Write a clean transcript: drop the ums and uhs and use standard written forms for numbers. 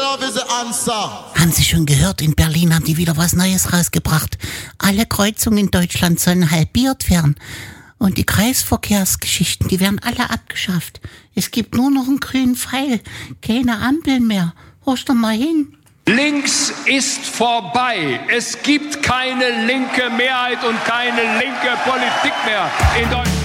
Love is the answer. Haben Sie schon gehört, in Berlin haben die wieder was Neues rausgebracht. Alle Kreuzungen in Deutschland sollen halbiert werden. Und die Kreisverkehrsgeschichten, die werden alle abgeschafft. Es gibt nur noch einen grünen Pfeil, keine Ampeln mehr. Horch doch mal hin. Links ist vorbei. Es gibt keine linke Mehrheit und keine linke Politik mehr in Deutschland.